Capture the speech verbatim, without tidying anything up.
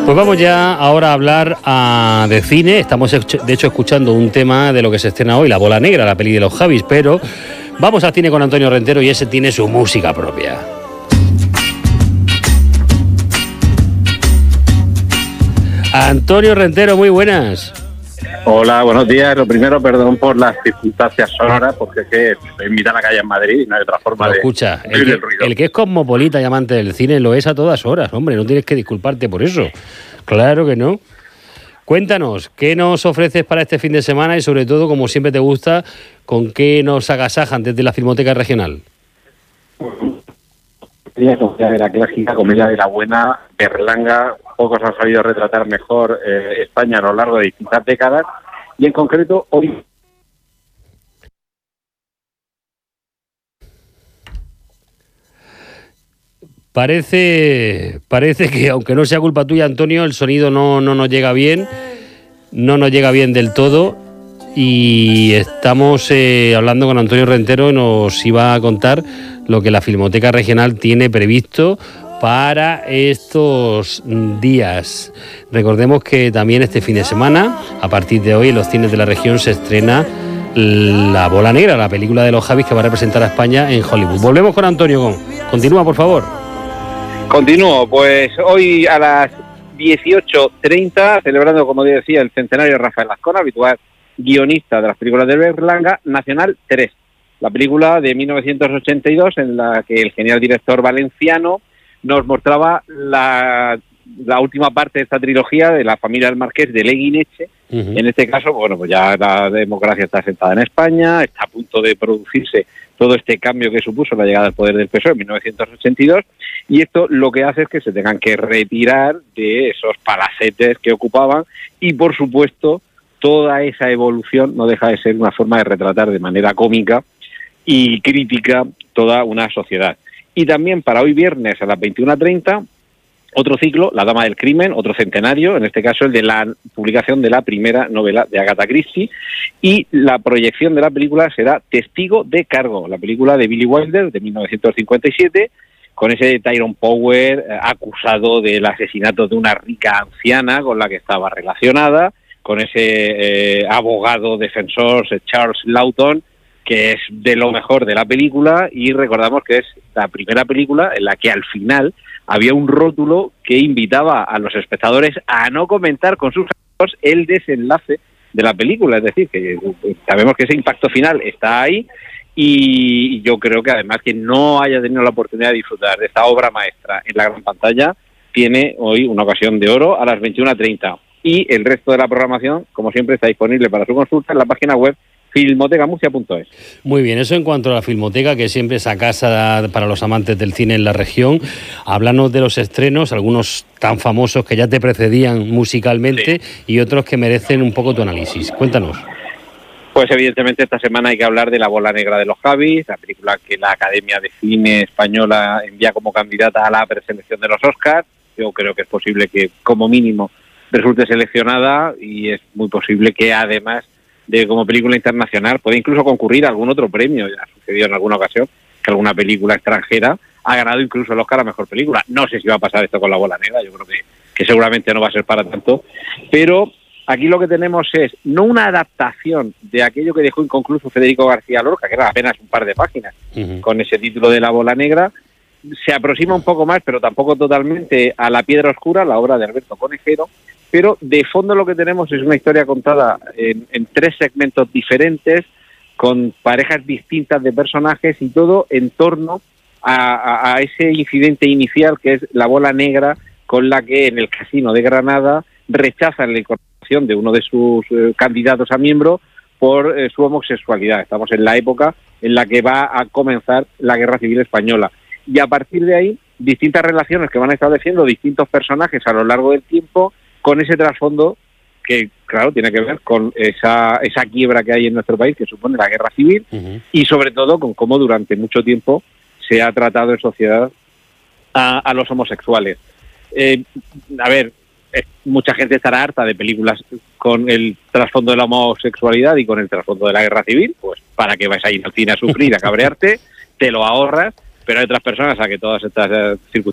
Pues vamos ya ahora a hablar uh, de cine. Estamos de hecho escuchando un tema de lo que se estrena hoy, La Bola Negra, la peli de los Javis, pero vamos al cine con Antonio Rentero y ese tiene su música propia. Antonio Rentero, muy buenas. Hola, buenos días. Lo primero, perdón por las circunstancias sonoras, porque es que estoy en mitad de la calle en Madrid y no hay otra forma. Pero de escucha, el que, el ruido. El que es cosmopolita y amante del cine lo es a todas horas, hombre, no tienes que disculparte por eso. Claro que no. Cuéntanos, ¿qué nos ofreces para este fin de semana y sobre todo, como siempre te gusta, con qué nos agasajan desde la Filmoteca Regional? La clásica comedia de la buena, Berlanga. Pocos han sabido retratar mejor eh, España a lo largo de distintas décadas y en concreto hoy. Parece, parece que aunque no sea culpa tuya, Antonio, el sonido no, no nos llega bien, no nos llega bien del todo y estamos eh, hablando con Antonio Rentero y nos iba a contar lo que la Filmoteca Regional tiene previsto para estos días. Recordemos que también este fin de semana, a partir de hoy, en los cines de la región se estrena La Bola Negra, la película de los Javis que va a representar a España en Hollywood. Volvemos con Antonio. Continúa, por favor. Continúo, pues hoy a las dieciocho treinta, celebrando, como decía, el centenario de Rafael Azcona, habitual guionista de las películas de Berlanga, Nacional tres, la película de mil novecientos ochenta y dos en la que el genial director valenciano nos mostraba la, la última parte de esta trilogía de la familia del Marqués de Leguineche. Uh-huh. En este caso, bueno, pues ya la democracia está sentada en España, está a punto de producirse todo este cambio que supuso la llegada al poder del P S O E en mil novecientos ochenta y dos, y esto lo que hace es que se tengan que retirar de esos palacetes que ocupaban y, por supuesto, toda esa evolución no deja de ser una forma de retratar de manera cómica y crítica toda una sociedad. Y también para hoy viernes a las veintiuna treinta, otro ciclo, La Dama del Crimen, otro centenario, en este caso el de la publicación de la primera novela de Agatha Christie, y la proyección de la película será Testigo de Cargo, la película de Billy Wilder de mil novecientos cincuenta y siete, con ese Tyrone Power eh, acusado del asesinato de una rica anciana con la que estaba relacionada, con ese eh, abogado defensor Charles Lawton, que es de lo mejor de la película, y recordamos que es la primera película en la que al final había un rótulo que invitaba a los espectadores a no comentar con sus amigos el desenlace de la película, es decir, que sabemos que ese impacto final está ahí, y yo creo que además que no haya tenido la oportunidad de disfrutar de esta obra maestra en la gran pantalla, tiene hoy una ocasión de oro a las veintiuna treinta, y el resto de la programación, como siempre, está disponible para su consulta en la página web filmoteca murcia punto es. Muy bien, eso en cuanto a la Filmoteca, que siempre es esa casa para los amantes del cine en la región. Háblanos de los estrenos, algunos tan famosos que ya te precedían musicalmente, sí, y otros que merecen un poco tu análisis. Cuéntanos. Pues evidentemente esta semana hay que hablar de La Bola Negra de los Javis, la película que la Academia de Cine Española envía como candidata a la preselección de los Oscars. Yo creo que es posible que como mínimo resulte seleccionada, y es muy posible que además de como película internacional puede incluso concurrir a algún otro premio. Ya ha sucedido en alguna ocasión que alguna película extranjera ha ganado incluso el Oscar a Mejor Película. No sé si va a pasar esto con La Bola Negra, yo creo que, que seguramente no va a ser para tanto, pero aquí lo que tenemos es no una adaptación de aquello que dejó inconcluso Federico García Lorca, que era apenas un par de páginas, uh-huh, con ese título de La Bola Negra. Se aproxima un poco más, pero tampoco totalmente, a La Piedra Oscura, la obra de Alberto Conejero, pero de fondo lo que tenemos es una historia contada en, en tres segmentos diferentes, con parejas distintas de personajes, y todo en torno a, a, a ese incidente inicial que es la bola negra con la que en el casino de Granada rechazan la incorporación de uno de sus eh, candidatos a miembro por eh, su homosexualidad. Estamos en la época en la que va a comenzar la Guerra Civil Española. Y a partir de ahí, distintas relaciones que van estableciendo distintos personajes a lo largo del tiempo, con ese trasfondo que, claro, tiene que ver con esa esa quiebra que hay en nuestro país, que supone la guerra civil, uh-huh, y sobre todo con cómo durante mucho tiempo se ha tratado en sociedad a, a los homosexuales. Eh, a ver, eh, mucha gente estará harta de películas con el trasfondo de la homosexualidad y con el trasfondo de la guerra civil, pues para qué vas a ir al cine a sufrir, a cabrearte, te lo ahorras, pero hay otras personas a que todas estas eh, circunstancias